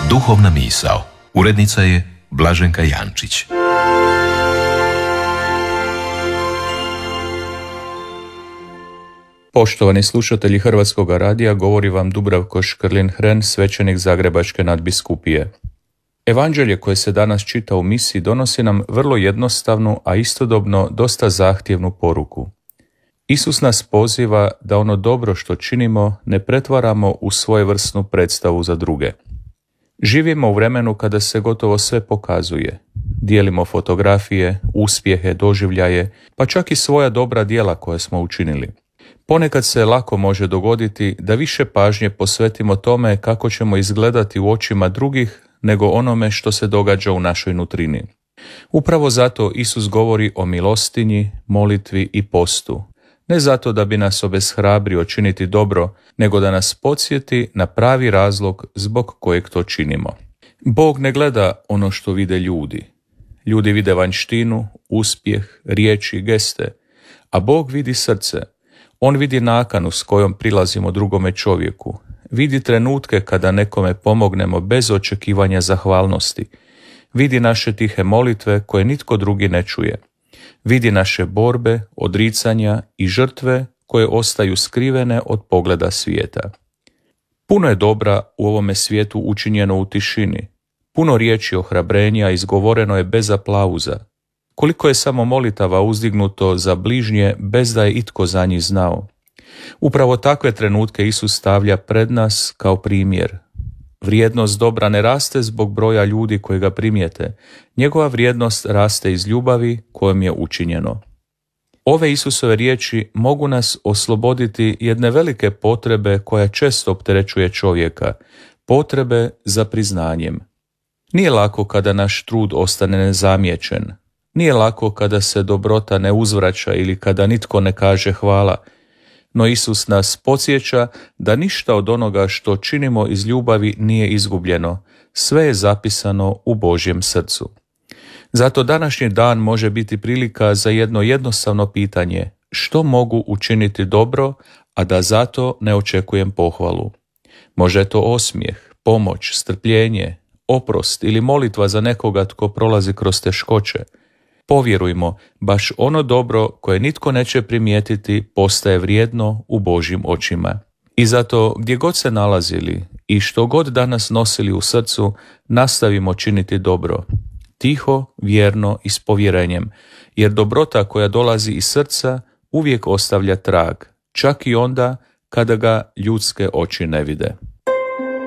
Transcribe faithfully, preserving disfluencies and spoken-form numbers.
Duhovna misao. Urednica je Blaženka Jančić. Poštovani slušatelji Hrvatskog radija, govori vam Dubravko Škrlin-Hren, svećenik Zagrebačke nadbiskupije. Evanđelje koje se danas čita u misiji donosi nam vrlo jednostavnu, a istodobno dosta zahtjevnu poruku. Isus nas poziva da ono dobro što činimo ne pretvaramo u svojevrsnu predstavu za druge. Živimo u vremenu kada se gotovo sve pokazuje. Dijelimo fotografije, uspjehe, doživljaje, pa čak i svoja dobra djela koja smo učinili. Ponekad se lako može dogoditi da više pažnje posvetimo tome kako ćemo izgledati u očima drugih nego onome što se događa u našoj nutrini. Upravo zato Isus govori o milostinji, molitvi i postu. Ne zato da bi nas obeshrabrio činiti dobro, nego da nas podsjeti na pravi razlog zbog kojeg to činimo. Bog ne gleda ono što vide ljudi. Ljudi vide vanjštinu, uspjeh, riječi, geste, a Bog vidi srce. On vidi nakanu s kojom prilazimo drugome čovjeku. Vidi trenutke kada nekome pomognemo bez očekivanja zahvalnosti. Vidi naše tihe molitve koje nitko drugi ne čuje. Vidi naše borbe, odricanja i žrtve koje ostaju skrivene od pogleda svijeta. Puno je dobra u ovome svijetu učinjeno u tišini. Puno riječi ohrabrenja izgovoreno je bez aplauza. Koliko je samo molitava uzdignuto za bližnje bez da je itko za njih znao. Upravo takve trenutke Isus stavlja pred nas kao primjer. Vrijednost dobra ne raste zbog broja ljudi koji ga primijete. Njegova vrijednost raste iz ljubavi kojom je učinjeno. Ove Isusove riječi mogu nas osloboditi jedne velike potrebe koja često opterećuje čovjeka, potrebe za priznanjem. Nije lako kada naš trud ostane nezamijećen. Nije lako kada se dobrota ne uzvraća ili kada nitko ne kaže hvala. No Isus nas podsjeća da ništa od onoga što činimo iz ljubavi nije izgubljeno. Sve je zapisano u Božjem srcu. Zato današnji dan može biti prilika za jedno jednostavno pitanje: što mogu učiniti dobro, a da zato ne očekujem pohvalu? Može je to osmijeh, pomoć, strpljenje, oprost ili molitva za nekoga tko prolazi kroz teškoće. Povjerujmo, baš ono dobro koje nitko neće primijetiti postaje vrijedno u Božjim očima. I zato gdje god se nalazili i što god danas nosili u srcu, nastavimo činiti dobro. Tiho, vjerno i s povjerenjem, jer dobrota koja dolazi iz srca uvijek ostavlja trag, čak i onda kada ga ljudske oči ne vide.